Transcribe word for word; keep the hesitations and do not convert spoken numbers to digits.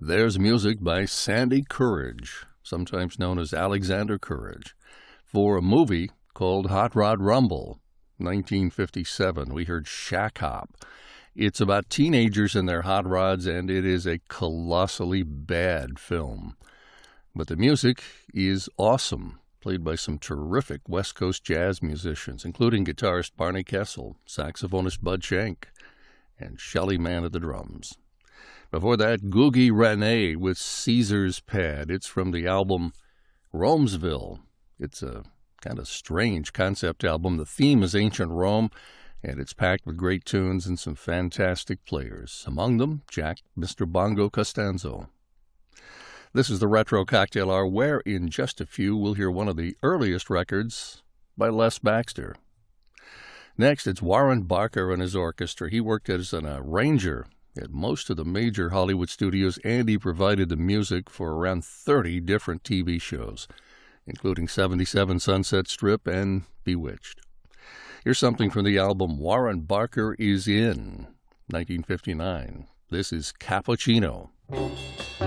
There's music by Sandy Courage, sometimes known as Alexander Courage, for a movie called Hot Rod Rumble, nineteen fifty-seven. We heard Shack Hop. It's about teenagers and their hot rods, and it is a colossally bad film. But the music is awesome, played by some terrific West Coast jazz musicians, including guitarist Barney Kessel, saxophonist Bud Shank, and Shelly Manne at the drums. Before that, Googie Rene with Caesar's Pad. It's from the album Romesville. It's a kind of strange concept album. The theme is ancient Rome, and it's packed with great tunes and some fantastic players. Among them, Jack, Mister Bongo Costanzo. This is the Retro Cocktail Hour, where in just a few we'll hear one of the earliest records by Les Baxter. Next, it's Warren Barker and his orchestra. He worked as an arranger at most of the major Hollywood studios, and he provided the music for around thirty different T V shows, including seventy-seven Sunset Strip and Bewitched. Here's something from the album Warren Barker is In, nineteen fifty-nine. This is Cappuccino.